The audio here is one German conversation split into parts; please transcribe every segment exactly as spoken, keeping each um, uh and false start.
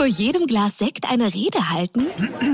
Vor jedem Glas Sekt eine Rede halten?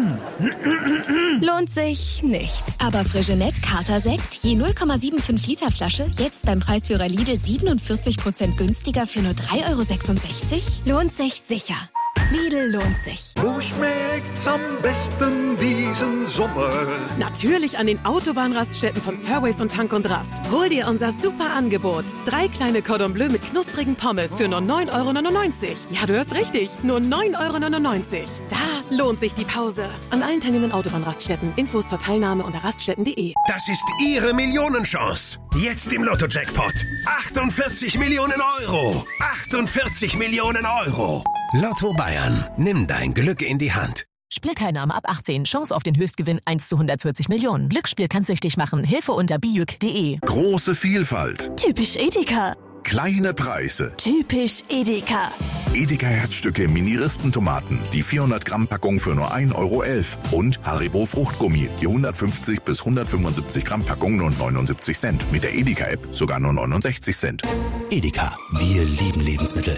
Lohnt sich nicht. Aber Frigenet Kater-Sekt, je null Komma fünfundsiebzig Liter Flasche, jetzt beim Preisführer Lidl siebenundvierzig Prozent günstiger für nur drei Euro sechsundsechzig? Lohnt sich sicher. Lidl lohnt sich. Wo schmeckt's am besten diesen Sommer? Natürlich an den Autobahnraststätten von Surways und Tank und Rast. Hol dir unser super Angebot. Drei kleine Cordon Bleu mit knusprigen Pommes für nur neun Euro neunundneunzig. Ja, du hörst richtig, nur neun Euro neunundneunzig. Da lohnt sich die Pause. An allen teilnehmenden Autobahnraststätten. Infos zur Teilnahme unter raststätten punkt de. Das ist Ihre Millionenchance. Jetzt im Lotto-Jackpot. achtundvierzig Millionen Euro. achtundvierzig Millionen Euro. Lotto Bayern. Nimm dein Glück in die Hand. Spielteilnahme ab achtzehn. Chance auf den Höchstgewinn eins zu hundertvierzig Millionen. Glücksspiel kann süchtig machen. Hilfe unter bijuk punkt de. Große Vielfalt. Typisch Edeka. Kleine Preise. Typisch Edeka. Edeka Herzstücke Mini-Rispentomaten. Die vierhundert Gramm Packung für nur ein Euro elf. Und Haribo Fruchtgummi. Die hundertfünfzig bis hundertfünfundsiebzig Gramm Packung nur neunundsiebzig Cent. Mit der Edeka-App sogar nur neunundsechzig Cent. Edeka. Wir lieben Lebensmittel.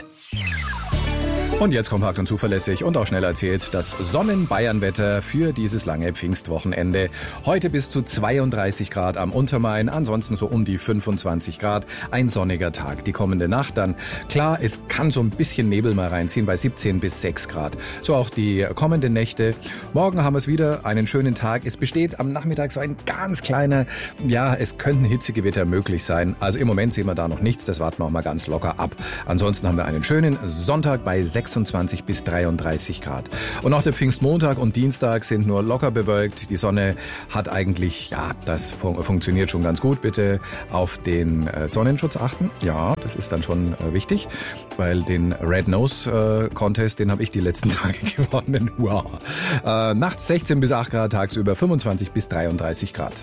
Und jetzt kompakt und zuverlässig und auch schnell erzählt das Sonnen-Bayern-Wetter für dieses lange Pfingstwochenende. Heute bis zu zweiunddreißig Grad am Untermain, ansonsten so um die fünfundzwanzig Grad. Ein sonniger Tag. Die kommende Nacht dann, klar, es kann so ein bisschen Nebel mal reinziehen bei siebzehn bis sechs Grad. So auch die kommenden Nächte. Morgen haben wir es wieder, einen schönen Tag. Es besteht am Nachmittag so ein ganz kleiner, ja, es könnten Hitzegewitter möglich sein. Also im Moment sehen wir da noch nichts, das warten wir auch mal ganz locker ab. Ansonsten haben wir einen schönen Sonntag bei sechsundzwanzig bis dreiunddreißig Grad. Und auch der Pfingstmontag und Dienstag sind nur locker bewölkt. Die Sonne hat eigentlich, ja, das fun- funktioniert schon ganz gut. Bitte auf den äh, Sonnenschutz achten. Ja, das ist dann schon äh, wichtig, weil den Red Nose äh, Contest, den habe ich die letzten Tage gewonnen. Wow. Äh, nachts sechzehn bis acht Grad, tagsüber fünfundzwanzig bis dreiunddreißig Grad.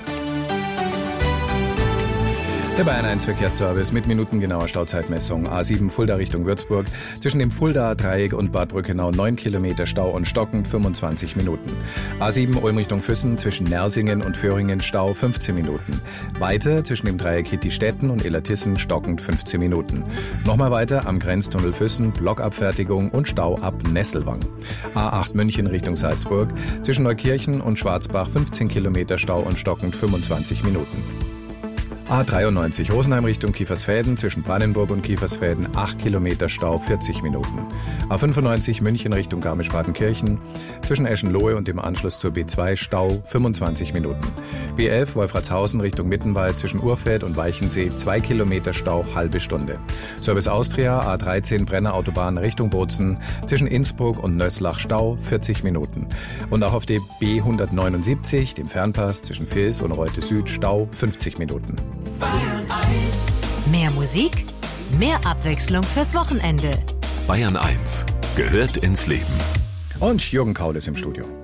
Der Bayern eins Verkehrsservice mit minutengenauer Stauzeitmessung. A sieben Fulda Richtung Würzburg. Zwischen dem Fuldaer Dreieck und Bad Brückenau neun Kilometer Stau und stockend fünfundzwanzig Minuten. A sieben Ulm Richtung Füssen zwischen Nersingen und Föhringen Stau fünfzehn Minuten. Weiter zwischen dem Dreieck Hittistetten und Illertissen stockend fünfzehn Minuten. Nochmal weiter am Grenztunnel Füssen Blockabfertigung und Stau ab Nesselwang. A acht München Richtung Salzburg. Zwischen Neukirchen und Schwarzbach fünfzehn Kilometer Stau und stockend fünfundzwanzig Minuten. A dreiundneunzig Rosenheim Richtung Kiefersfelden, zwischen Brandenburg und Kiefersfelden acht Kilometer Stau, vierzig Minuten. A fünfundneunzig München Richtung Garmisch-Partenkirchen, zwischen Eschenlohe und dem Anschluss zur B zwei Stau, fünfundzwanzig Minuten. B elf Wolfratshausen Richtung Mittenwald, zwischen Urfeld und Weichensee zwei Kilometer Stau, halbe Stunde. Service Austria A dreizehn Brenner Autobahn Richtung Bozen, zwischen Innsbruck und Nöslach Stau, vierzig Minuten. Und auch auf der B hundertneunundsiebzig, dem Fernpass zwischen Vils und Reute Süd, Stau, fünfzig Minuten. Bayern eins. Mehr Musik, mehr Abwechslung fürs Wochenende. Bayern eins gehört ins Leben. Und Jürgen Kaul ist im Studio.